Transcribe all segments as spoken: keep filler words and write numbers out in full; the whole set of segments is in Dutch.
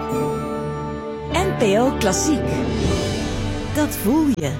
N P O Klassiek. Dat voel je.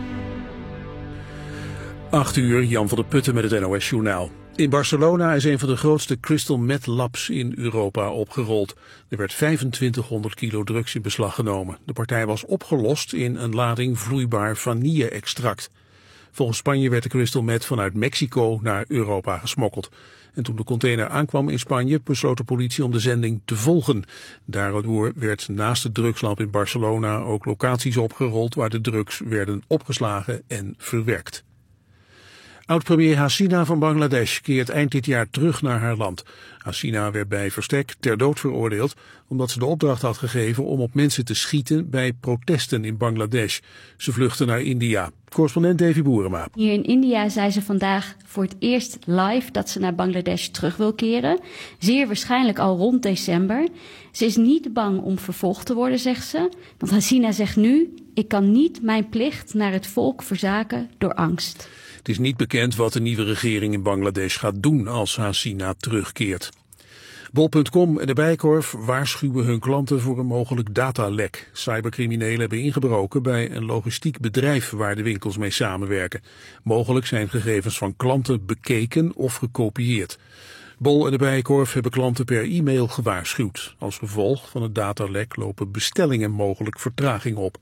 acht uur, Jan van der Putten met het N O S-journaal. In Barcelona is een van de grootste crystal meth labs in Europa opgerold. Er werd vijfentwintighonderd kilo drugs in beslag genomen. De partij was opgelost in een lading vloeibaar vanille-extract. Volgens Spanje werd de crystal meth vanuit Mexico naar Europa gesmokkeld. En toen de container aankwam in Spanje besloot de politie om de zending te volgen. Daardoor werd naast de drugslab in Barcelona ook locaties opgerold waar de drugs werden opgeslagen en verwerkt. Oud-premier Hasina van Bangladesh keert eind dit jaar terug naar haar land. Hasina werd bij verstek ter dood veroordeeld omdat ze de opdracht had gegeven om op mensen te schieten bij protesten in Bangladesh. Ze vluchtte naar India. Correspondent Davy Boerema. Hier in India zei ze vandaag voor het eerst live dat ze naar Bangladesh terug wil keren. Zeer waarschijnlijk al rond december. Ze is niet bang om vervolgd te worden, zegt ze. Want Hasina zegt nu: ik kan niet mijn plicht naar het volk verzaken door angst. Het is niet bekend wat de nieuwe regering in Bangladesh gaat doen als Hasina terugkeert. Bol punt com en de Bijenkorf waarschuwen hun klanten voor een mogelijk datalek. Cybercriminelen hebben ingebroken bij een logistiek bedrijf waar de winkels mee samenwerken. Mogelijk zijn gegevens van klanten bekeken of gekopieerd. Bol en de Bijenkorf hebben klanten per e-mail gewaarschuwd. Als gevolg van het datalek lopen bestellingen mogelijk vertraging op.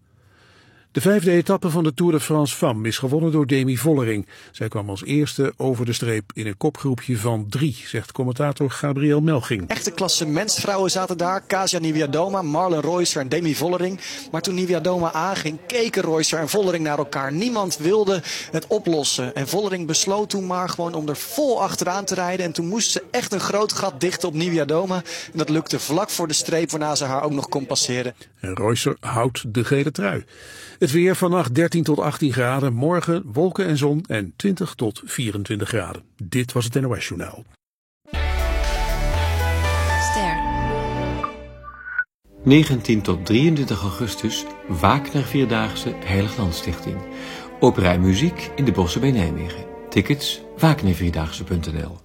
De vijfde etappe van de Tour de France Femmes is gewonnen door Demi Vollering. Zij kwam als eerste over de streep in een kopgroepje van drie, zegt commentator Gabriel Melching. Echte klassementsvrouwen zaten daar. Kasia Niewiadoma, Marlen Reusser en Demi Vollering. Maar toen Niewiadoma aanging, keken Reusser en Vollering naar elkaar. Niemand wilde het oplossen. En Vollering besloot toen maar gewoon om er vol achteraan te rijden. En toen moest ze echt een groot gat dichten op Niewiadoma. En dat lukte vlak voor de streep, waarna ze haar ook nog kon passeren. En Reusser houdt de gele trui. Het weer vannacht dertien tot achttien graden, morgen wolken en zon en twintig tot vierentwintig graden. Dit was het N O S-journaal. Ster. negentien tot drieëntwintig augustus, Wagner Vierdaagse Heiliglandstichting. Opera en muziek in de Bossen bij Nijmegen. Tickets wagnervierdaagse punt n l.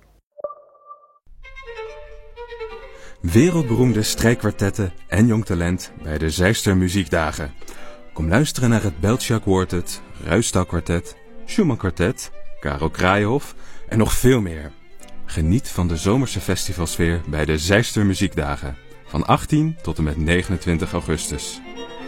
Wereldberoemde strijkkwartetten en jong talent bij de Zijster Muziekdagen. Kom luisteren naar het Beltschak Quartet, Ruisdael Kwartet, Schumann Kwartet, Karel Kraaienhof en nog veel meer. Geniet van de zomerse festivalsfeer bij de Zijster Muziekdagen van achttien tot en met negenentwintig augustus.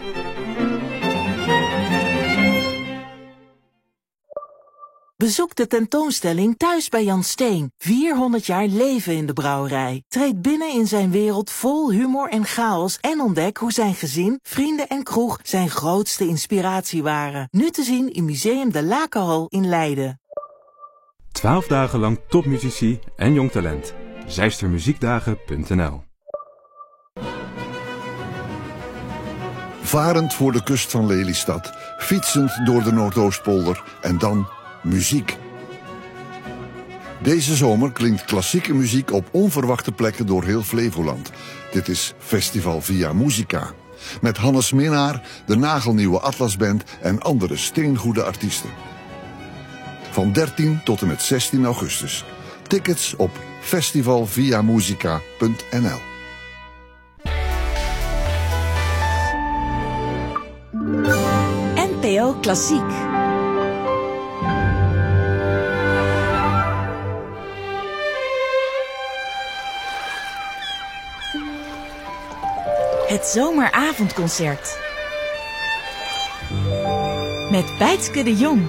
Bezoek de tentoonstelling Thuis bij Jan Steen. vierhonderd jaar leven in de brouwerij. Treed binnen in zijn wereld vol humor en chaos en ontdek hoe zijn gezin, vrienden en kroeg zijn grootste inspiratie waren. Nu te zien in Museum de Lakenhal in Leiden. Twaalf dagen lang topmuzici en jong talent. zijstermuziekdagen punt n l. Varend voor de kust van Lelystad, fietsend door de Noordoostpolder en dan muziek. Deze zomer klinkt klassieke muziek op onverwachte plekken door heel Flevoland. Dit is Festival Via Musica. Met Hannes Minnaar, de nagelnieuwe Atlasband en andere steengoede artiesten. Van dertien tot en met zestien augustus. Tickets op festival via musica punt n l. N P O Klassiek. Het zomeravondconcert. Met Bijtske de Jong.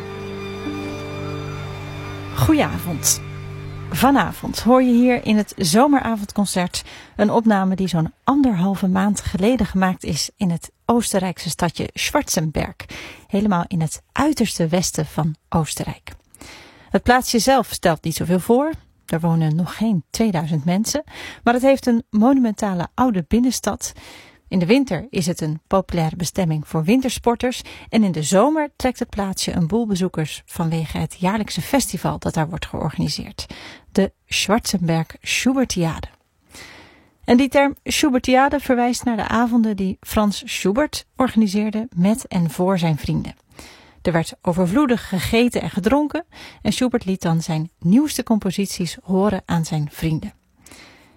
Goedenavond. Vanavond hoor je hier in het zomeravondconcert een opname die zo'n anderhalve maand geleden gemaakt is in het Oostenrijkse stadje Schwarzenberg, helemaal in het uiterste westen van Oostenrijk. Het plaatsje zelf stelt niet zoveel voor. Er wonen nog geen tweeduizend mensen, maar het heeft een monumentale oude binnenstad. In de winter is het een populaire bestemming voor wintersporters en in de zomer trekt het plaatsje een boel bezoekers vanwege het jaarlijkse festival dat daar wordt georganiseerd, de Schwarzenberg Schubertiade. En die term Schubertiade verwijst naar de avonden die Frans Schubert organiseerde met en voor zijn vrienden. Er werd overvloedig gegeten en gedronken en Schubert liet dan zijn nieuwste composities horen aan zijn vrienden.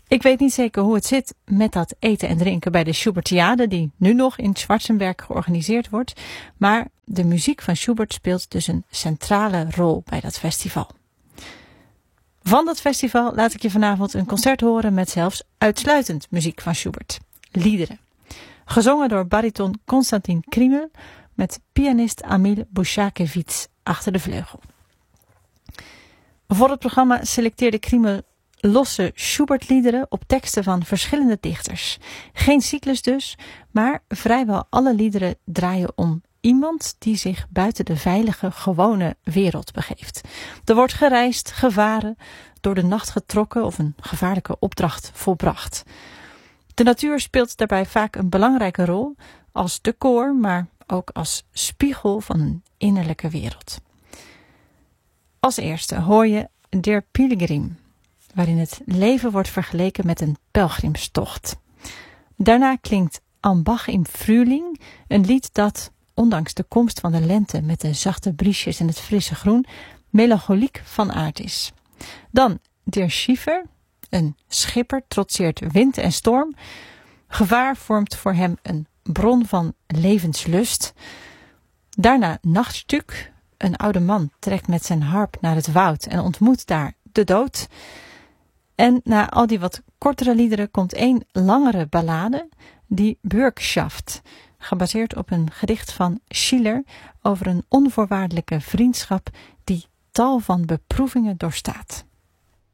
Ik weet niet zeker hoe het zit met dat eten en drinken bij de Schubertiade, die nu nog in Schwarzenberg georganiseerd wordt. Maar de muziek van Schubert speelt dus een centrale rol bij dat festival. Van dat festival laat ik je vanavond een concert horen met zelfs uitsluitend muziek van Schubert. Liederen. Gezongen door bariton Konstantin Krimel met pianist Amil Bushakevits achter de vleugel. Voor het programma selecteerde Krimel losse Schubert-liederen op teksten van verschillende dichters. Geen cyclus dus, maar vrijwel alle liederen draaien om iemand die zich buiten de veilige, gewone wereld begeeft. Er wordt gereisd, gevaren, door de nacht getrokken of een gevaarlijke opdracht volbracht. De natuur speelt daarbij vaak een belangrijke rol als decor, maar ook als spiegel van een innerlijke wereld. Als eerste hoor je Der Pilgrim, waarin het leven wordt vergeleken met een pelgrimstocht. Daarna klinkt Am Bach im Frühling, een lied dat, ondanks de komst van de lente met de zachte briesjes en het frisse groen, melancholiek van aard is. Dan Der Schiffer, een schipper trotseert wind en storm. Gevaar vormt voor hem een bron van levenslust. Daarna Nachtstuk, een oude man trekt met zijn harp naar het woud en ontmoet daar de dood. En na al die wat kortere liederen komt één langere ballade, die Bürgschaft, gebaseerd op een gedicht van Schiller over een onvoorwaardelijke vriendschap die tal van beproevingen doorstaat.